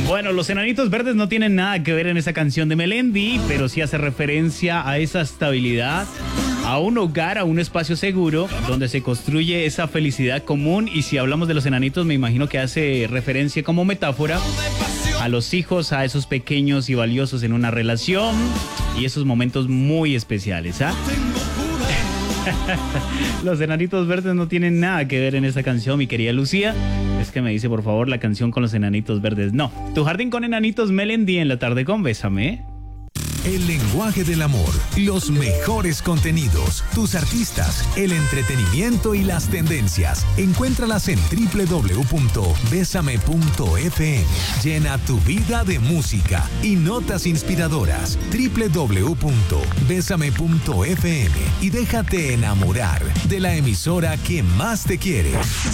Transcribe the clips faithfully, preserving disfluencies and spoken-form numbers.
Bueno, los enanitos verdes no tienen nada que ver en esa canción de Melendi, pero sí hace referencia a esa estabilidad, a un hogar, a un espacio seguro donde se construye esa felicidad común. Y si hablamos de los enanitos, me imagino que hace referencia como metáfora a los hijos, a esos pequeños y valiosos en una relación y esos momentos muy especiales, ¿ah? Los enanitos verdes no tienen nada que ver en esa canción, mi querida Lucía. Es que me dice, por favor, la canción con los enanitos verdes. No, Tu Jardín con Enanitos, Melendi en la tarde con Bésame. El lenguaje del amor, los mejores contenidos, tus artistas, el entretenimiento y las tendencias. Encuéntralas en doble u doble u doble u punto besame punto efe eme. Llena tu vida de música y notas inspiradoras. doble u doble u doble u punto besame punto efe eme y déjate enamorar de la emisora que más te quiere.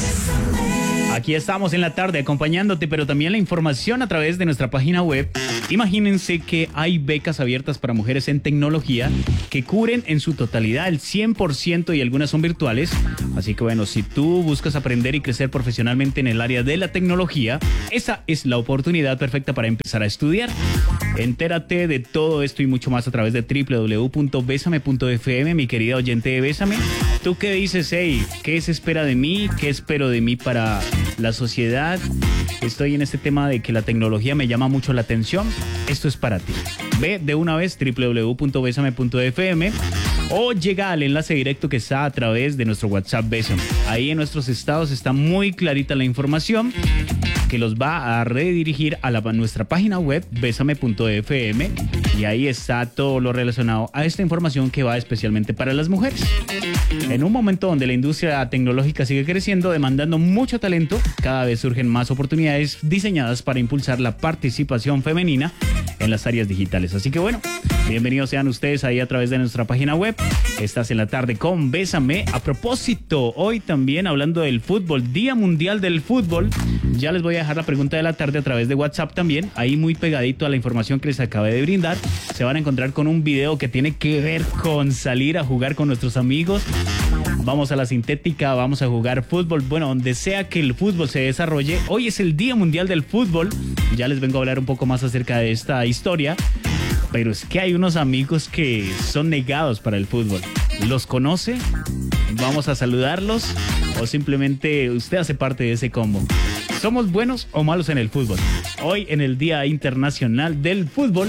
Aquí estamos en la tarde acompañándote, pero también la información a través de nuestra página web. Imagínense que hay becas abiertas para mujeres en tecnología que cubren en su totalidad el cien por ciento y algunas son virtuales. Así que bueno, si tú buscas aprender y crecer profesionalmente en el área de la tecnología, esa es la oportunidad perfecta para empezar a estudiar. Entérate de todo esto y mucho más a través de doble u doble u doble u punto besame punto efe eme, mi querida oyente de Bésame. ¿Tú qué dices? Hey, ¿qué se espera de mí? ¿Qué espero de mí para la sociedad? Estoy en este tema de que la tecnología me llama mucho la atención. Esto es para ti. Ve de una vez doble u doble u doble u punto besame punto efe eme o llega al enlace directo que está a través de nuestro WhatsApp Bésame. Ahí en nuestros estados está muy clarita la información que los va a redirigir a, la, a nuestra página web besame punto efe eme y ahí está todo lo relacionado a esta información que va especialmente para las mujeres. En un momento donde la industria tecnológica sigue creciendo, demandando mucho talento, cada vez surgen más oportunidades diseñadas para impulsar la participación femenina en las áreas digitales. Así que bueno, bienvenidos sean ustedes ahí a través de nuestra página web. Estás en la tarde con Bésame. A propósito, hoy también hablando del fútbol, Día Mundial del Fútbol. Ya les voy a dejar la pregunta de la tarde a través de WhatsApp también. Ahí muy pegadito a la información que les acabé de brindar. Se van a encontrar con un video que tiene que ver con salir a jugar con nuestros amigos. Vamos a la sintética, vamos a jugar fútbol. Bueno, donde sea que el fútbol se desarrolle. Hoy es el Día Mundial del Fútbol. Ya les vengo a hablar un poco más acerca de esta historia. Pero es que hay unos amigos que son negados para el fútbol. ¿Los conoce? Vamos a saludarlos. O simplemente usted hace parte de ese combo. ¿Somos buenos o malos en el fútbol? Hoy en el Día Internacional del Fútbol.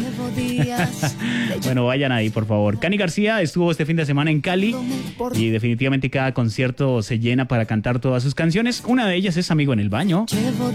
Bueno, vayan ahí, por favor. Cani García estuvo este fin de semana en Cali y definitivamente cada concierto se llena para cantar todas sus canciones. Una de ellas es Amigo en el Baño.